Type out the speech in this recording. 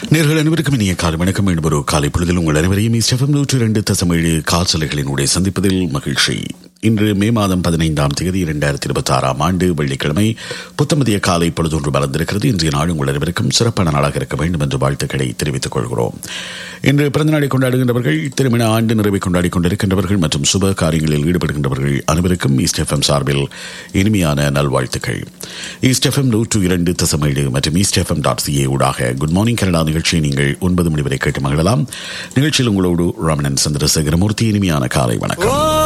நேர்கள் அனைவருக்கும் இனிய காலை வணக்கம். மீண்டும் ஒரு காலை பொழுதில் உங்கள் அனைவரையும் ஸ்டெஃபம் 102.7 காசலைகளினுடைய சந்திப்பதில் மகிழ்ச்சி. இன்று மே மாதம் 15ஆம் தேதி 2026ஆம் ஆண்டு வெள்ளிக்கிழமை புத்தமதிய காலை பொழுதொன்று மலர்ந்திருக்கிறது. இன்றைய நாள் உங்கள் அனைவருக்கும் சிறப்பான நாளாக இருக்க வேண்டும் என்று வாழ்த்துக்களை தெரிவித்துக் கொள்கிறோம். இன்று பிறந்த நாளை கொண்டாடுகின்றவர்கள், திருமண ஆண்டு நிறைவை கொண்டாடிக் கொண்டிருக்கின்றவர்கள் மற்றும் சுப காரியங்களில் ஈடுபடுகின்றவர்கள் அனைவருக்கும் ஈஸ்டெஃபம் சார்பில் இனிமையான நல்வாழ்த்துக்கள். ஈஸ்டெஃபம் 102.7 மற்றும் ஈஸ்டெஃபம்.ca ஊடாக குட் மார்னிங் கனடா நிகழ்ச்சியை நீங்கள் 9 மணி வரை கேட்டு மகிழலாம். நிகழ்ச்சியில் உங்களோடு ரமணன் சந்திரசேகரமூர்த்தி. இனிமையான காலை வணக்கம்.